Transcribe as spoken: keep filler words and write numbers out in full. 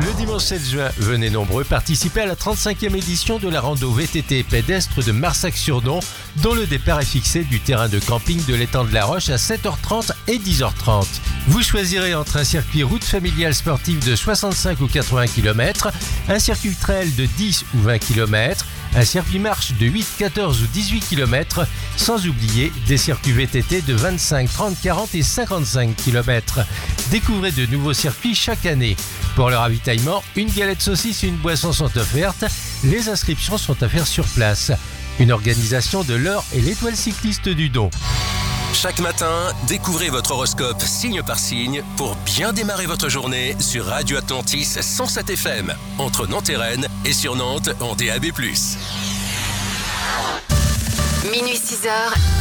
Le dimanche sept juin, venez nombreux participer à la trente-cinquième édition de la rando V T T pédestre de Marsac-sur-Don, dont le départ est fixé du terrain de camping de l'étang de la Roche à sept heures trente et dix heures trente. Vous choisirez entre un circuit route familiale sportive de soixante-cinq ou quatre-vingts kilomètres, un circuit trail de dix ou vingt kilomètres, un circuit marche de huit, quatorze ou dix-huit kilomètres, sans oublier des circuits V T T de vingt-cinq, trente, quarante et cinquante-cinq kilomètres. Découvrez de nouveaux circuits chaque année. Pour le ravitaillement, une galette saucisse et une boisson sont offertes. Les inscriptions sont à faire sur place. Une organisation de l'Eure et l'Étoile cycliste du Don. Chaque matin, découvrez votre horoscope signe par signe pour bien démarrer votre journée sur Radio Atlantis cent sept F M, entre Nantes et Rennes et sur Nantes en D A B plus. Minuit six heures.